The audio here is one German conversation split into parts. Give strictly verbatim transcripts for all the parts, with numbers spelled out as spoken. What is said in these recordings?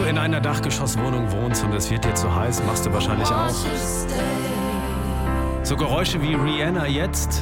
in einer Dachgeschosswohnung wohnst und es wird dir zu heiß, machst du wahrscheinlich auch. So Geräusche wie Rihanna jetzt.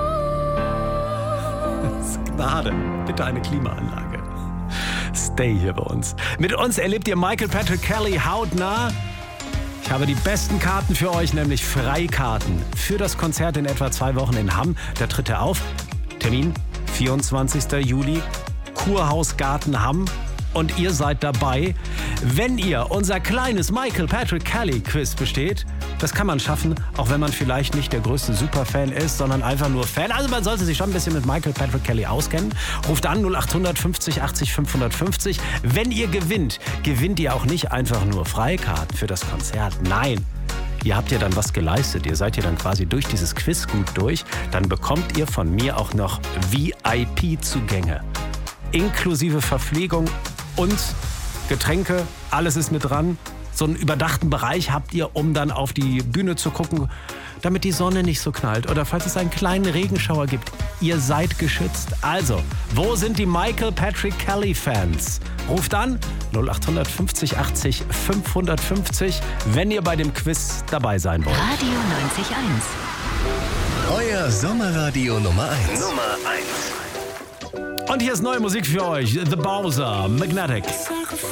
Das ist Gnade. Bitte eine Klimaanlage. Stay hier bei uns. Mit uns erlebt ihr Michael Patrick Kelly hautnah. Ich habe die besten Karten für euch, nämlich Freikarten für das Konzert in etwa zwei Wochen in Hamm. Da tritt er auf. Termin vierundzwanzigster Juli, Kurhausgarten Hamm. Und ihr seid dabei, wenn ihr unser kleines Michael Patrick Kelly Quiz besteht. Das kann man schaffen, auch wenn man vielleicht nicht der größte Superfan ist, sondern einfach nur Fan. Also man sollte sich schon ein bisschen mit Michael Patrick Kelly auskennen. Ruft an null acht fünfzig achtzig fünfhundertfünfzig. Wenn ihr gewinnt, gewinnt ihr auch nicht einfach nur Freikarten für das Konzert. Nein, ihr habt ja dann was geleistet. Ihr seid ja dann quasi durch dieses Quiz gut durch. Dann bekommt ihr von mir auch noch V I P-Zugänge. Inklusive Verpflegung und Getränke. Alles ist mit dran. So einen überdachten Bereich habt ihr, um dann auf die Bühne zu gucken, damit die Sonne nicht so knallt. Oder falls es einen kleinen Regenschauer gibt. Ihr seid geschützt. Also, wo sind die Michael Patrick Kelly Fans? Ruft an null acht fünfzig achtzig fünfhundertfünfzig, wenn ihr bei dem Quiz dabei sein wollt. Radio neunzig eins. Euer Sommerradio Nummer eins. Nummer eins. Und hier ist neue Musik für euch. The Bowser, Magnetic.